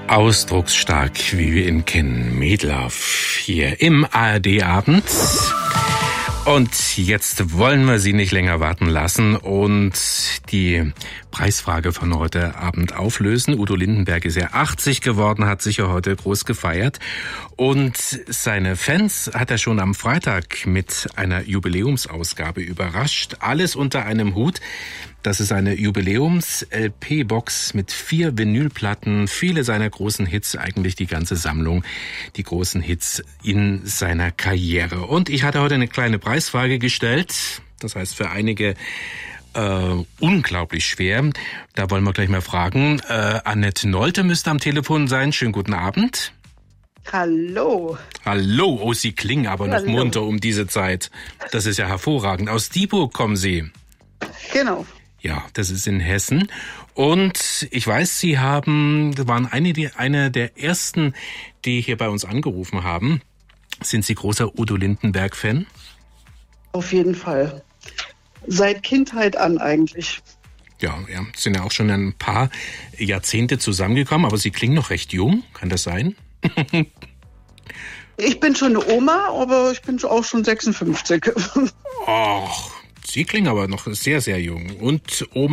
Ausdrucksstark, wie wir ihn kennen. Meatloaf hier im ARD-Abend. Und jetzt wollen wir Sie nicht länger warten lassen und die Preisfrage von heute Abend auflösen. Udo Lindenberg ist ja 80 geworden, hat sicher heute groß gefeiert. Und seine Fans hat er schon am Freitag mit einer Jubiläumsausgabe überrascht. Alles unter einem Hut. Das ist eine Jubiläums-LP-Box mit 4 Vinylplatten, viele seiner großen Hits, eigentlich die ganze Sammlung, die großen Hits in seiner Karriere. Und ich hatte heute eine kleine Preisfrage gestellt, das heißt für einige unglaublich schwer. Da wollen wir gleich mal fragen. Annette Nolte müsste am Telefon sein. Schönen guten Abend. Hallo. Hallo, oh, Sie klingen aber noch munter um diese Zeit. Das ist ja hervorragend. Aus Dieburg kommen Sie. Genau. Ja, das ist in Hessen. Und ich weiß, Sie waren eine der ersten, die hier bei uns angerufen haben. Sind Sie großer Udo Lindenberg-Fan? Auf jeden Fall. Seit Kindheit an eigentlich. Ja, sind ja auch schon ein paar Jahrzehnte zusammengekommen, aber Sie klingen noch recht jung. Kann das sein? Ich bin schon eine Oma, aber ich bin auch schon 56. Och, Sie klingen aber noch sehr, sehr jung. Und Oma